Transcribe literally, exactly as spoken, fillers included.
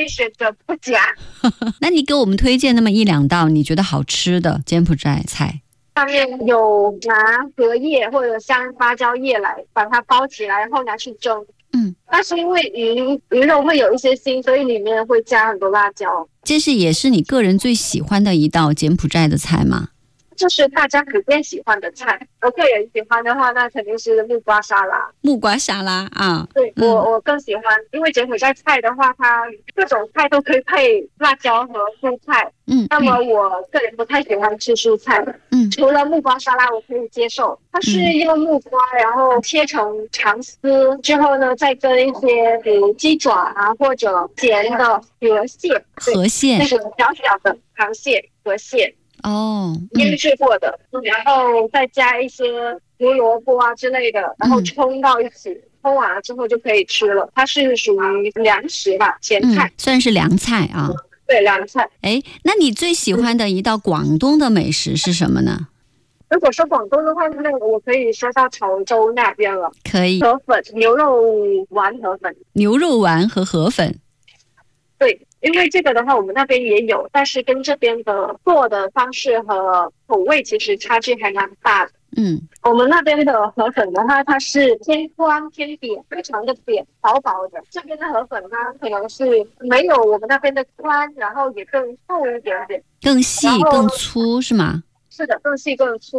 以选择不加。 那你给我们推荐那么一两道你觉得好吃的柬埔寨菜？ 上面有拿荷叶或者像芭蕉叶来把它包起来，然后拿去蒸。 嗯， 但是因为鱼鱼肉会有一些腥，所以里面会加很多辣椒。 这是也是你个人最喜欢的一道柬埔寨的菜吗？ 就是大家普遍喜欢的菜。我个人喜欢的话，那肯定是木瓜沙拉。 木瓜沙拉啊， 对， 嗯、 我我更喜欢，因为柬埔寨菜的话，它各种菜都可以配辣椒和蔬菜。 嗯， 那么我个人不太喜欢吃蔬菜。 嗯， 除了木瓜沙拉我可以接受，它是用木瓜然后切成长丝之后呢，再跟一些比如鸡爪啊或者咸的河蟹， 河蟹那种小小的螃蟹河蟹。 哦， 腌制过的、嗯，然后再加一些胡萝卜啊之类的，然后冲到一起，冲完了之后就可以吃了。它是属于凉食吧，咸菜、 嗯，算是凉菜啊。 对，凉菜。 哎，那你最喜欢的一道广东的美食是什么呢？ 如果说广东的话，那我可以说到潮州那边了。 可以， 河粉、牛肉丸河粉。 牛肉丸和河粉。 对，因为这个的话我们那边也有，但是跟这边的做的方式和口味其实差距还蛮大的。 嗯， 我们那边的河粉的话，它是偏宽偏扁，非常的扁，薄薄的。这边的河粉它可能是没有我们那边的宽，然后也更厚一点点， 更细更粗是吗？ 是的，更细更粗。